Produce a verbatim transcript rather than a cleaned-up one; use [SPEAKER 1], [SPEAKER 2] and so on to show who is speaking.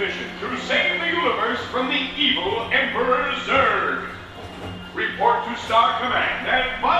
[SPEAKER 1] mission to save the universe from the evil Emperor Zurg. Report to Star Command and find